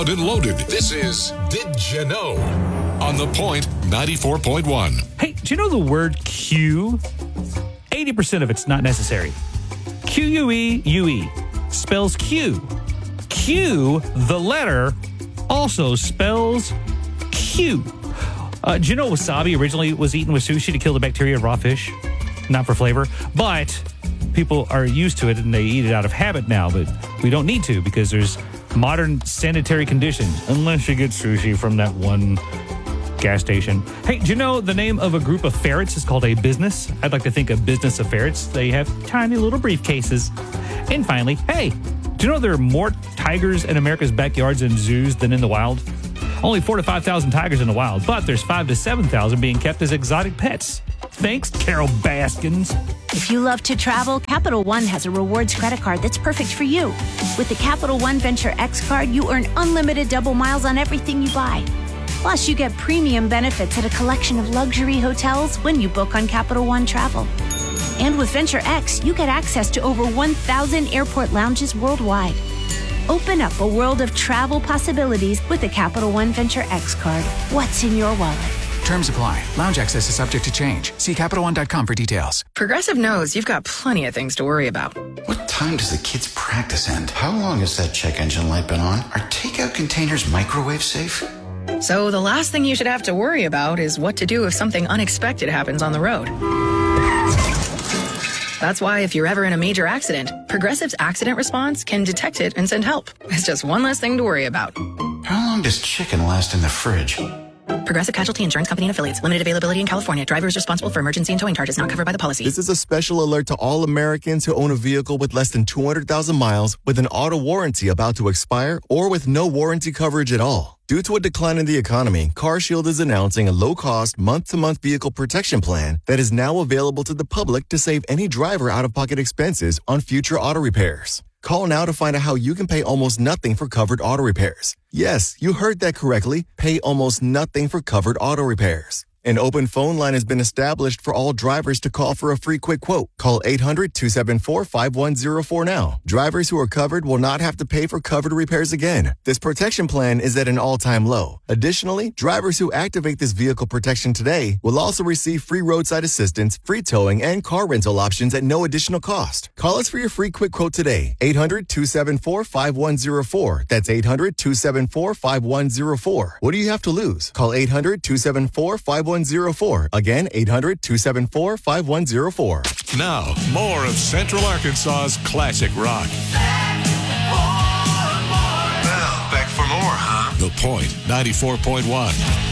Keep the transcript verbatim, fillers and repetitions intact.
And loaded. This is Did You Know? On The Point ninety-four point one. Hey, do you know the word Q? eighty percent of it's not necessary. Q U E U E spells Q. Q, the letter, also spells Q. Uh, do you know wasabi originally was eaten with sushi to kill the bacteria of raw fish? Not for flavor, but people are used to it and they eat it out of habit now, but we don't need to because there's modern sanitary conditions, unless you get sushi from that one gas station. Hey, do you know the name of a group of ferrets is called a business? I'd like to think a business of ferrets. They have tiny little briefcases. And finally, hey, do you know there are more tigers in America's backyards and zoos than in the wild? Only four to five thousand tigers in the wild, but there's five to seven thousand being kept as exotic pets. Thanks, Carol Baskins. If you love to travel, Capital One has a rewards credit card that's perfect for you. With the Capital One Venture X card, you earn unlimited double miles on everything you buy. Plus, you get premium benefits at a collection of luxury hotels when you book on Capital One Travel. And with Venture X, you get access to over one thousand airport lounges worldwide. Open up a world of travel possibilities with the Capital One Venture X card. What's in your wallet? Terms apply. Lounge access is subject to change. See Capital One dot com for details. Progressive knows you've got plenty of things to worry about. What time does the kids' practice end? How long has that check engine light been on? Are takeout containers microwave safe? So the last thing you should have to worry about is what to do if something unexpected happens on the road. That's why if you're ever in a major accident, Progressive's accident response can detect it and send help. It's just one less thing to worry about. How long does chicken last in the fridge? Progressive Casualty Insurance Company and Affiliates. Limited availability in California. Driver is responsible for emergency and towing charges not covered by the policy. This is a special alert to all Americans who own a vehicle with less than two hundred thousand miles with an auto warranty about to expire or with no warranty coverage at all. Due to a decline in the economy, CarShield is announcing a low-cost, month-to-month vehicle protection plan that is now available to the public to save any driver out-of-pocket expenses on future auto repairs. Call now to find out how you can pay almost nothing for covered auto repairs. Yes, you heard that correctly. Pay almost nothing for covered auto repairs. An open phone line has been established for all drivers to call for a free quick quote. Call eight hundred, two seven four, five one zero four now. Drivers who are covered will not have to pay for covered repairs again. This protection plan is at an all-time low. Additionally, drivers who activate this vehicle protection today will also receive free roadside assistance, free towing, and car rental options at no additional cost. Call us for your free quick quote today. eight hundred, two seven four, five one zero four. That's eight hundred, two seven four, five one zero four. What do you have to lose? Call eight hundred, two seven four, five one zero four. Again, eight hundred, two seven four, five one zero four. Now, more of Central Arkansas's classic rock. Well, back for more, huh? The Point ninety-four point one.